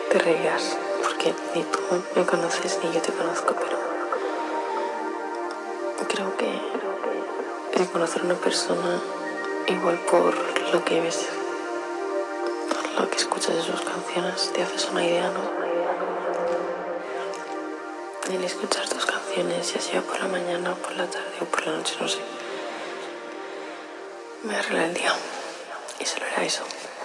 te reirás, porque ni tú me conoces ni yo te conozco, pero creo que el conocer a una persona igual por lo que ves, por lo que escuchas de sus canciones, te haces una idea, ¿no? El escuchar tus canciones, ya sea por la mañana o por la tarde o por la noche, no sé, me arregla el día y solo era eso.